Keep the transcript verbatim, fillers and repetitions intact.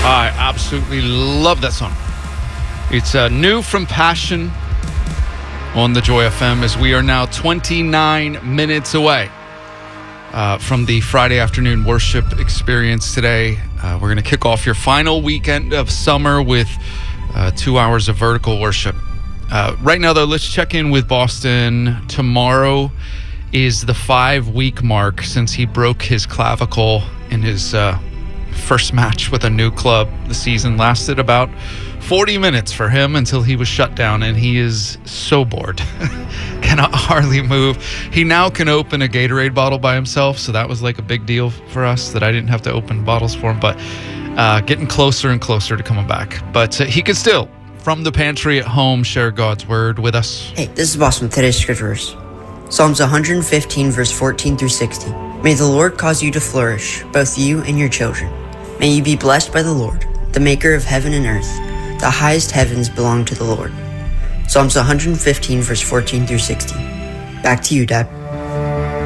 I absolutely love that song. It's uh, new from Passion on the Joy F M, as we are now twenty-nine minutes away uh, from the Friday afternoon worship experience today. Uh, we're going to kick off your final weekend of summer with uh, two hours of vertical worship. Uh, right now, though, let's check in with Boston. Tomorrow is the five-week mark since he broke his clavicle in his uh, first match with a new club. The season lasted about forty minutes for him until he was shut down, and he is so bored. Cannot hardly move. He now can open a Gatorade bottle by himself, so that was like a big deal for us that I didn't have to open bottles for him, but uh, getting closer and closer to coming back. But uh, he can still, from the pantry at home, share God's word with us. Hey, this is Boston with today's scripture verse. Psalms one hundred fifteen, verse fourteen through sixteen. May the Lord cause you to flourish, both you and your children. May you be blessed by the Lord, the maker of heaven and earth. The highest heavens belong to the Lord. Psalms one hundred fifteen, verse fourteen through sixteen. Back to you, Dad.